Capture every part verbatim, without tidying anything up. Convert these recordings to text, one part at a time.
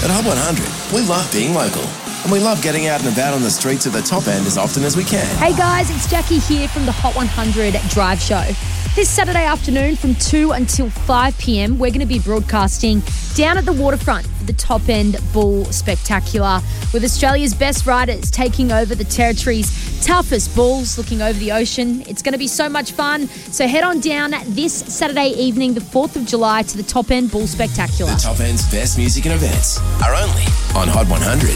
At Hot one hundred, we love being local. And we love getting out and about on the streets of the top end as often as we can. Hey guys, it's Jackie here from the Hot one hundred Drive Show. This Saturday afternoon from two until five p.m, we're going to be broadcasting down at the waterfront for the Top End Bull Spectacular, with Australia's best riders taking over the territory's toughest bulls, looking over the ocean. It's going to be so much fun. So head on down this Saturday evening, the fourth of July, to the Top End Bull Spectacular. The Top End's best music and events are only on Hot one hundred.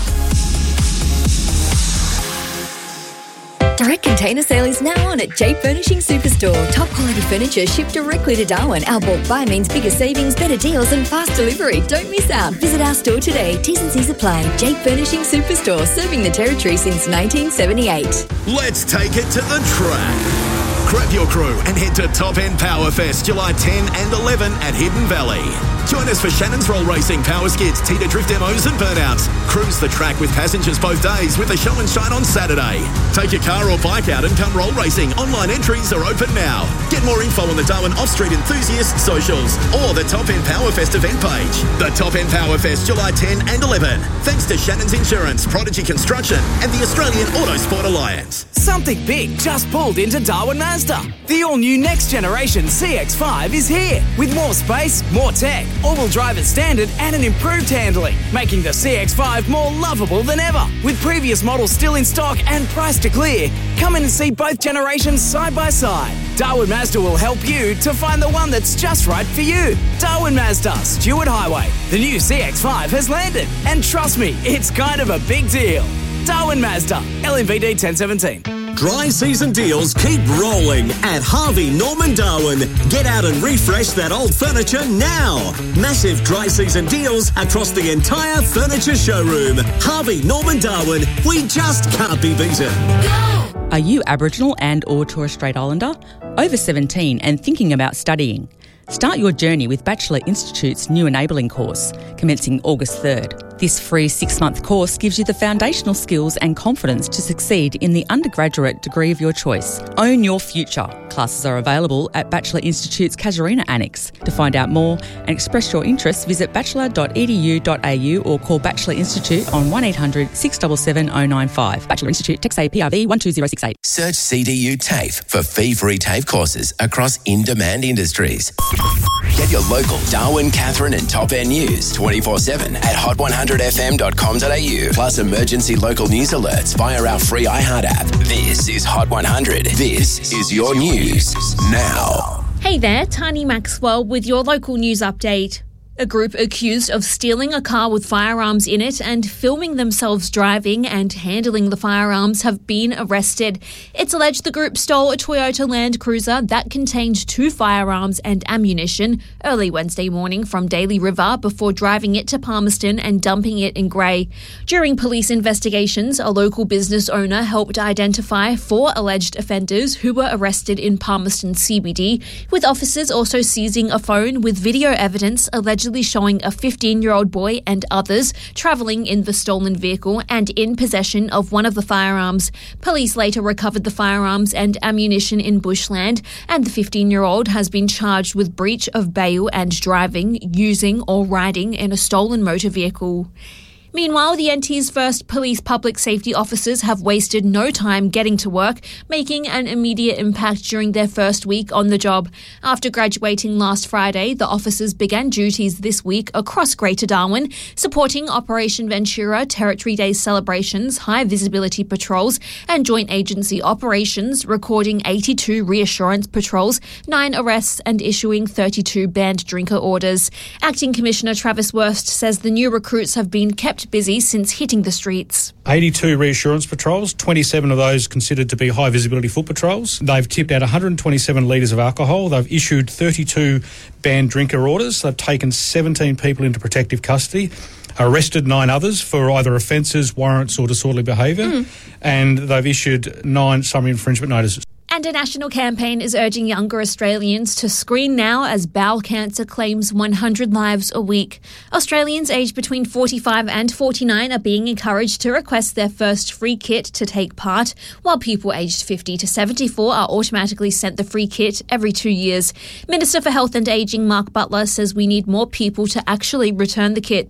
Direct container sale is now on at J Furnishing Superstore. Top quality furniture shipped directly to Darwin. Our bulk buy means bigger savings, better deals and fast delivery. Don't miss out. Visit our store today. T's and C's apply. J Furnishing Superstore, serving the territory since nineteen seventy-eight. Let's take it to the track. Grab your crew and head to Top End Power Fest July tenth and eleventh at Hidden Valley. Join us for Shannon's Roll Racing, Power Skids, Teeter Drift demos and burnouts. Cruise the track with passengers both days with a show and shine on Saturday. Take your car or bike out and come roll racing. Online entries are open now. Get more info on the Darwin Off-Street Enthusiast socials or the Top End Power Fest event page. The Top End Power Fest July tenth and eleventh. Thanks to Shannon's Insurance, Prodigy Construction and the Australian Autosport Alliance. Something big just pulled into Darwin Mazda. The all-new next generation C X five is here with more space, more tech, all-wheel drive as standard and an improved handling, making the C X five more lovable than ever. With previous models still in stock and priced to clear, come in and see both generations side by side. Darwin Mazda will help you to find the one that's just right for you. Darwin Mazda, Stewart Highway. The new C X five has landed, and trust me, it's kind of a big deal. Darwin Mazda, L M V D ten seventeen. Dry season deals keep rolling at Harvey Norman Darwin. Get out and refresh that old furniture now. Massive dry season deals across the entire furniture showroom. Harvey Norman Darwin, we just can't be beaten. Go! Are you Aboriginal and or Torres Strait Islander? Over seventeen and thinking about studying? Start your journey with Bachelor Institute's new Enabling course, commencing August third. This free six-month course gives you the foundational skills and confidence to succeed in the undergraduate degree of your choice. Own your future. Classes are available at Bachelor Institute's Casuarina Annex. To find out more and express your interest, visit bachelor dot e d u dot a u or call Bachelor Institute on one eight hundred six seven seven zero nine five. Bachelor Institute, Text A P R V one two zero six eight. Search C D U TAFE for fee-free TAFE courses across in-demand industries. Get your local Darwin, Catherine and Top End news twenty-four seven at hot one hundred f m dot com dot a u. Plus emergency local news alerts via our free iHeart app. This is Hot one hundred. This is your news now. Hey there, Tani Maxwell with your local news update. A group accused of stealing a car with firearms in it and filming themselves driving and handling the firearms have been arrested. It's alleged the group stole a Toyota Land Cruiser that contained two firearms and ammunition early Wednesday morning from Daly River before driving it to Palmerston and dumping it in Grey. During police investigations, a local business owner helped identify four alleged offenders who were arrested in Palmerston C B D, with officers also seizing a phone with video evidence alleged showing a fifteen-year-old boy and others travelling in the stolen vehicle and in possession of one of the firearms. Police later recovered the firearms and ammunition in bushland, and the fifteen-year-old has been charged with breach of bail and driving, using or riding in a stolen motor vehicle. Meanwhile, the N T's first police public safety officers have wasted no time getting to work, making an immediate impact during their first week on the job. After graduating last Friday, the officers began duties this week across Greater Darwin, supporting Operation Ventura, Territory Day celebrations, high visibility patrols and joint agency operations, recording eighty-two reassurance patrols, nine arrests and issuing thirty-two banned drinker orders. Acting Commissioner Travis Wurst says the new recruits have been kept busy since hitting the streets. eighty-two reassurance patrols, twenty-seven of those considered to be high visibility foot patrols. They've tipped out one hundred twenty-seven litres of alcohol. They've issued thirty-two banned drinker orders. They've taken seventeen people into protective custody, arrested nine others for either offences, warrants or disorderly behaviour, mm. and they've issued nine summary infringement notices. And a national campaign is urging younger Australians to screen now as bowel cancer claims one hundred lives a week. Australians aged between forty-five and forty-nine are being encouraged to request their first free kit to take part, while people aged fifty to seventy-four are automatically sent the free kit every two years. Minister for Health and Ageing Mark Butler says we need more people to actually return the kits.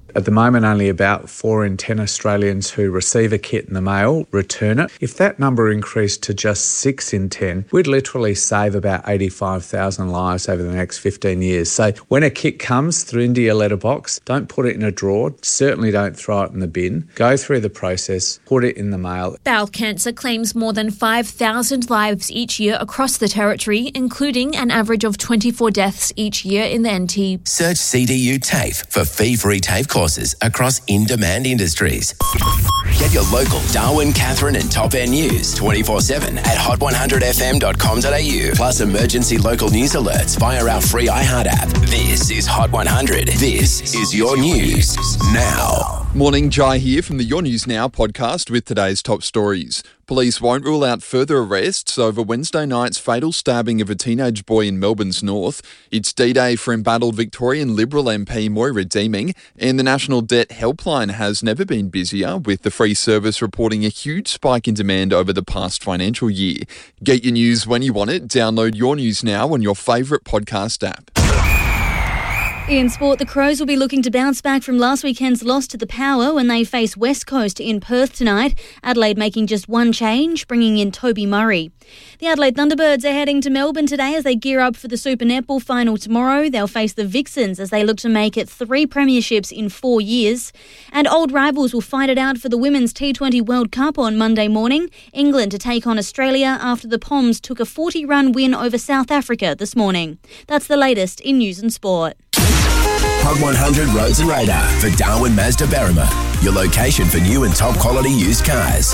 At the moment, only about four in ten Australians who receive a kit in the mail return it. If that number increased to just six in ten, we'd literally save about eighty-five thousand lives over the next fifteen years. So when a kit comes through into your letterbox, don't put it in a drawer. Certainly don't throw it in the bin. Go through the process, put it in the mail. Bowel cancer claims more than five thousand lives each year across the territory, including an average of twenty-four deaths each year in the N T. Search C D U TAFE for fee-free TAFE courses across in-demand industries. Get your local Darwin, Catherine and Top End news twenty-four seven at hot one hundred f m dot com dot a u. Plus emergency local news alerts via our free iHeart app. This is Hot one hundred. This is your news now. Morning, Jai here from the Your News Now podcast with today's top stories. Police won't rule out further arrests over Wednesday night's fatal stabbing of a teenage boy in Melbourne's north. It's D-Day for embattled Victorian Liberal M P Moira Deeming, and the National Debt Helpline has never been busier, with the free service reporting a huge spike in demand over the past financial year. Get your news when you want it. Download Your News Now on your favourite podcast app. In sport, the Crows will be looking to bounce back from last weekend's loss to the Power when they face West Coast in Perth tonight. Adelaide making just one change, bringing in Toby Murray. The Adelaide Thunderbirds are heading to Melbourne today as they gear up for the Super Netball final tomorrow. They'll face the Vixens as they look to make it three premierships in four years. And old rivals will fight it out for the Women's T twenty World Cup on Monday morning. England to take on Australia after the Poms took a forty-run win over South Africa this morning. That's the latest in news and sport. Hot one hundred Roads and Radar for Darwin Mazda Berrima, your location for new and top quality used cars.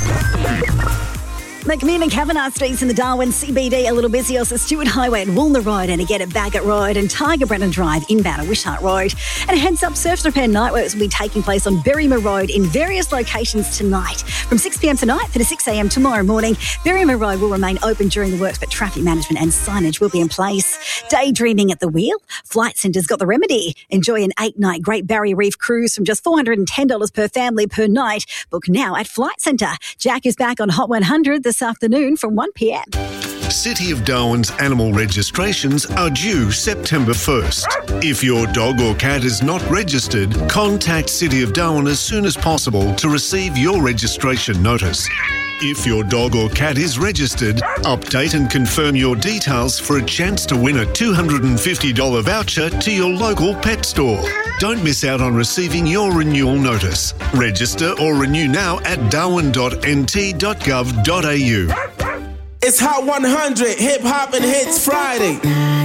McMinn and Kavanagh Streets in the Darwin C B D a little busy. Also Stewart Highway at Woolner Road and again at Bagot Road and Tiger Brennan Drive inbound at Wishart Road. And a heads up, surf repair night works will be taking place on Berrima Road in various locations tonight. From six p m tonight to six a m tomorrow morning, Berrima Road will remain open during the works, but traffic management and signage will be in place. Daydreaming at the wheel? Flight Centre's got the remedy. Enjoy an eight-night Great Barrier Reef cruise from just four hundred ten dollars per family per night. Book now at Flight Centre. Jack is back on Hot one hundred this afternoon from one p m. City of Darwin's animal registrations are due September first. If your dog or cat is not registered, contact City of Darwin as soon as possible to receive your registration notice. If your dog or cat is registered, update and confirm your details for a chance to win a two hundred fifty dollars voucher to your local pet store. Don't miss out on receiving your renewal notice. Register or renew now at darwin dot n t dot gov dot a u. It's Hot one hundred, Hip Hop and Hits Friday.